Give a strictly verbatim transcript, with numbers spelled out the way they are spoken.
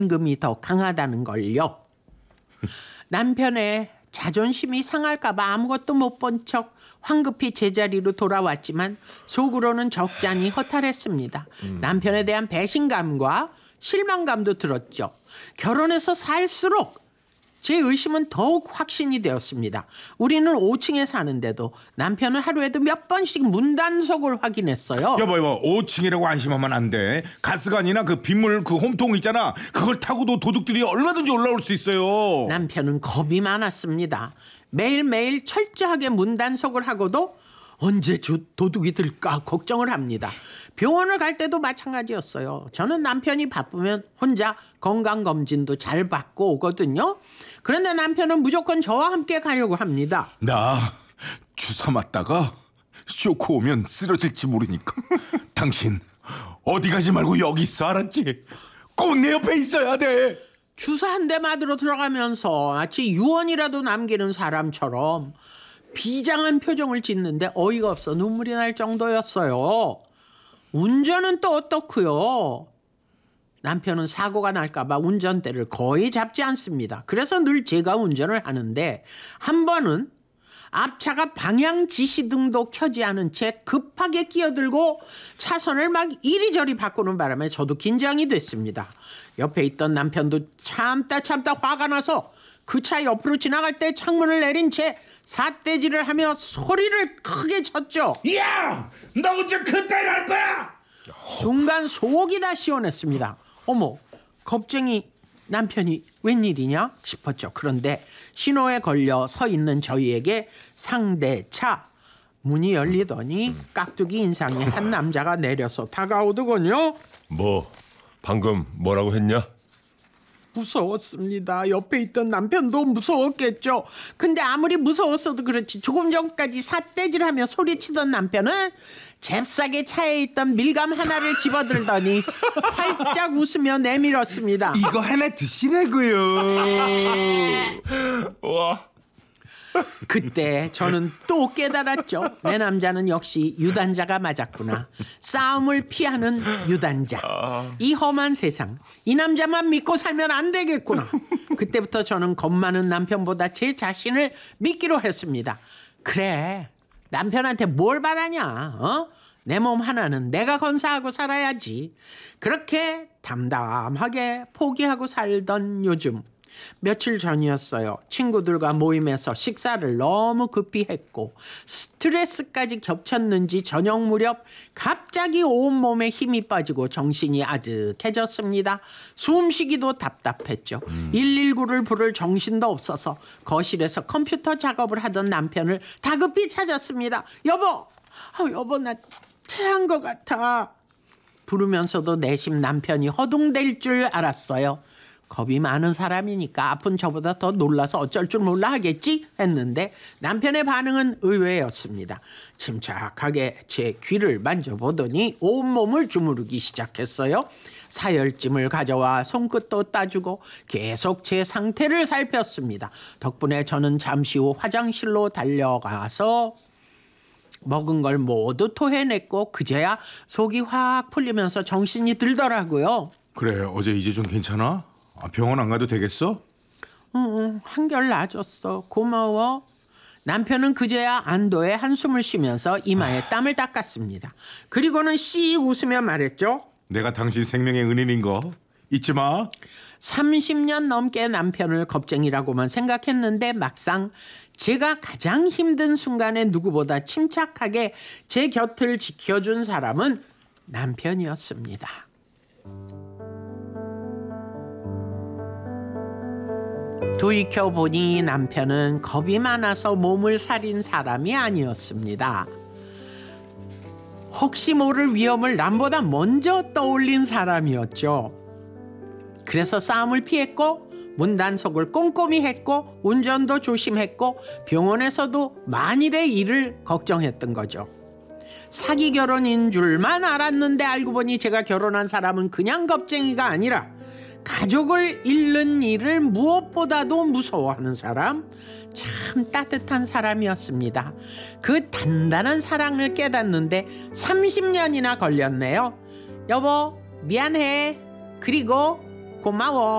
임금이 더 강하다는 걸요. 남편의 자존심이 상할까 봐 아무것도 못 본 척 황급히 제자리로 돌아왔지만 속으로는 적잖이 허탈했습니다. 음. 남편에 대한 배신감과 실망감도 들었죠. 결혼해서 살수록 제 의심은 더욱 확신이 되었습니다. 우리는 오 층에 사는데도 남편은 하루에도 몇 번씩 문단속을 확인했어요. 여보 여보 오 층이라고 안심하면 안 돼. 가스관이나 그 빗물 그 홈통 있잖아. 그걸 타고도 도둑들이 얼마든지 올라올 수 있어요. 남편은 겁이 많았습니다. 매일매일 철저하게 문단속을 하고도 언제 도둑이 들까 걱정을 합니다. 병원을 갈 때도 마찬가지였어요. 저는 남편이 바쁘면 혼자 건강검진도 잘 받고 오거든요. 그런데 남편은 무조건 저와 함께 가려고 합니다. 나 주사 맞다가 쇼크 오면 쓰러질지 모르니까 당신 어디 가지 말고 여기 있어, 알았지? 꼭 내 옆에 있어야 돼. 주사 한 대 맞으러 들어가면서 마치 유언이라도 남기는 사람처럼 비장한 표정을 짓는데 어이가 없어 눈물이 날 정도였어요. 운전은 또 어떻고요? 남편은 사고가 날까 봐 운전대를 거의 잡지 않습니다. 그래서 늘 제가 운전을 하는데 한 번은 앞차가 방향 지시등도 켜지 않은 채 급하게 끼어들고 차선을 막 이리저리 바꾸는 바람에 저도 긴장이 됐습니다. 옆에 있던 남편도 참다 참다 화가 나서 그 차 옆으로 지나갈 때 창문을 내린 채 삿대질을 하며 소리를 크게 쳤죠. 야! 너 언제 그따위를 할 거야? 순간 속이 다 시원했습니다. 어머, 겁쟁이 남편이 웬일이냐 싶었죠. 그런데 신호에 걸려 서 있는 저희에게 상대 차 문이 열리더니 깍두기 인상의 한 남자가 내려서 다가오더군요. 뭐 방금 뭐라고 했냐? 무서웠습니다. 옆에 있던 남편도 무서웠겠죠. 근데 아무리 무서웠어도 그렇지 조금 전까지 삿대질하며 소리치던 남편은 잽싸게 차에 있던 밀감 하나를 집어들더니 활짝 웃으며 내밀었습니다. 이거 하나 드시라고요. 와. 그때 저는 또 깨달았죠. 내 남자는 역시 유단자가 맞았구나. 싸움을 피하는 유단자. 이 험한 세상, 이 남자만 믿고 살면 안 되겠구나. 그때부터 저는 겁 많은 남편보다 제 자신을 믿기로 했습니다. 그래, 남편한테 뭘 바라냐? 어? 내 몸 하나는 내가 건사하고 살아야지. 그렇게 담담하게 포기하고 살던 요즘, 며칠 전이었어요. 친구들과 모임에서 식사를 너무 급히 했고 스트레스까지 겹쳤는지 저녁 무렵 갑자기 온몸에 힘이 빠지고 정신이 아득해졌습니다. 숨쉬기도 답답했죠. 음. 일일구를 부를 정신도 없어서 거실에서 컴퓨터 작업을 하던 남편을 다급히 찾았습니다. 여보, 아, 여보 나 체한 것 같아. 부르면서도 내심 남편이 허둥댈 줄 알았어요. 겁이 많은 사람이니까 아픈 저보다 더 놀라서 어쩔 줄 몰라 하겠지 했는데 남편의 반응은 의외였습니다. 침착하게 제 귀를 만져보더니 온몸을 주무르기 시작했어요. 사열찜을 가져와 손끝도 따주고 계속 제 상태를 살폈습니다. 덕분에 저는 잠시 후 화장실로 달려가서 먹은 걸 모두 토해냈고 그제야 속이 확 풀리면서 정신이 들더라고요. 그래, 어제 이제 좀 괜찮아? 아, 병원 안 가도 되겠어? 응, 응, 한결 나아졌어. 고마워. 남편은 그제야 안도의 한숨을 쉬면서 이마에 아... 땀을 닦았습니다. 그리고는 씩 웃으며 말했죠. 내가 당신 생명의 은인인 거 잊지 마. 삼십 년 넘게 남편을 겁쟁이라고만 생각했는데 막상 제가 가장 힘든 순간에 누구보다 침착하게 제 곁을 지켜준 사람은 남편이었습니다. 돌이켜보니 남편은 겁이 많아서 몸을 사린 사람이 아니었습니다. 혹시 모를 위험을 남보다 먼저 떠올린 사람이었죠. 그래서 싸움을 피했고 문단속을 꼼꼼히 했고 운전도 조심했고 병원에서도 만일의 일을 걱정했던 거죠. 사기 결혼인 줄만 알았는데 알고 보니 제가 결혼한 사람은 그냥 겁쟁이가 아니라 가족을 잃는 일을 무엇보다도 무서워하는 사람, 참 따뜻한 사람이었습니다. 그 단단한 사랑을 깨닫는데 삼십 년이나 걸렸네요. 여보, 미안해. 그리고 고마워.